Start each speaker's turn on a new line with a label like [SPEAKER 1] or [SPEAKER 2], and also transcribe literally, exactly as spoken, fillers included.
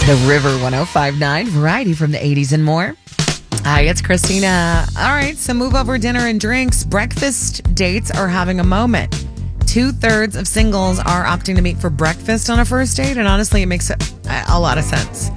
[SPEAKER 1] The River one oh five point nine, variety from the eighties and more. Hi, it's Christina. All right, so move over dinner and drinks. Breakfast dates are having a moment. Two-thirds of singles are opting to meet for breakfast on a first date, and honestly, it makes a, a lot of sense.